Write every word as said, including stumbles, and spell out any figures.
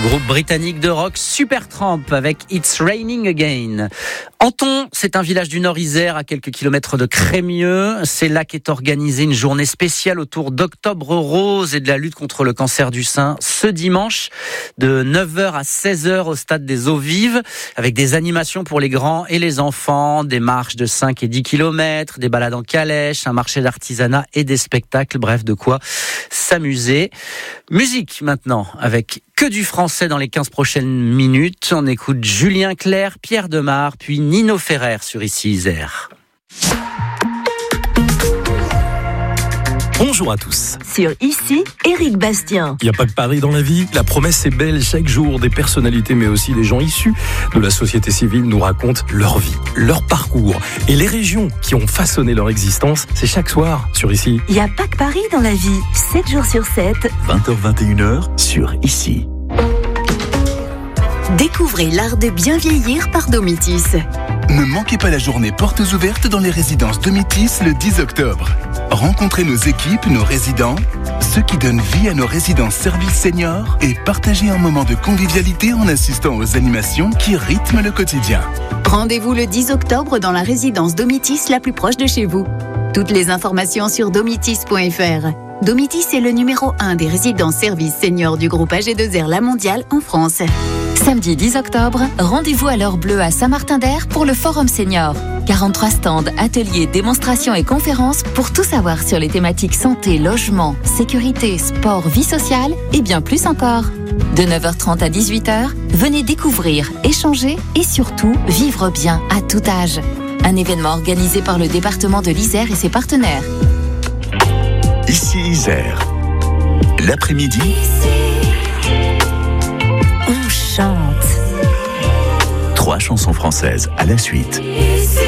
Groupe britannique de rock Supertramp avec It's Raining Again. Anton, c'est un village du Nord-Isère à quelques kilomètres de Crémieux. C'est là qu'est organisée une journée spéciale autour d'Octobre Rose et de la lutte contre le cancer du sein ce dimanche de neuf heures à seize heures au stade des Eaux Vives avec des animations pour les grands et les enfants, des marches de cinq et dix kilomètres, des balades en calèche, un marché d'artisanat et des spectacles, bref de quoi s'amuser. Musique maintenant avec que du français dans les quinze prochaines minutes. On écoute Julien Clerc, Pierre Demar, puis Nino Ferrer sur Ici Isère. Bonjour à tous. Sur Ici, Éric Bastien. Il n'y a pas que Paris dans la vie. La promesse est belle. Chaque jour, des personnalités, mais aussi des gens issus de la société civile nous racontent leur vie, leur parcours et les régions qui ont façonné leur existence. C'est chaque soir sur Ici. Il n'y a pas que Paris dans la vie. sept jours sur sept. vingt heures vingt et une heures sur Ici. Découvrez l'art de bien vieillir par Domitis. Ne manquez pas la journée portes ouvertes dans les résidences Domitis le dix octobre. Rencontrez nos équipes, nos résidents, ceux qui donnent vie à nos résidences services seniors et partagez un moment de convivialité en assistant aux animations qui rythment le quotidien. Rendez-vous le dix octobre dans la résidence Domitis la plus proche de chez vous. Toutes les informations sur domitis point f r. Domitis est le numéro un des résidences services seniors du groupe A G deux R La Mondiale en France. Samedi dix octobre, rendez-vous à l'heure bleue à Saint-Martin-d'Air pour le Forum Senior. quarante-trois stands, ateliers, démonstrations et conférences pour tout savoir sur les thématiques santé, logement, sécurité, sport, vie sociale et bien plus encore. De neuf heures trente à dix-huit heures, venez découvrir, échanger et surtout vivre bien à tout âge. Un événement organisé par le département de l'Isère et ses partenaires. Ici Isère. L'après-midi. On chante. Trois chansons françaises à la suite.